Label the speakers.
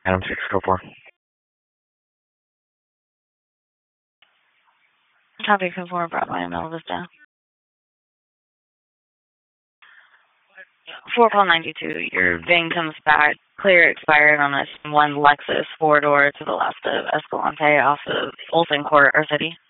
Speaker 1: Adam 604.
Speaker 2: Copy 4, Bravo, Mel Vista. 4 call 92. Your VIN comes back clear expired on a one Lexus 4-door to the left of Escalante off of Olson Court or City.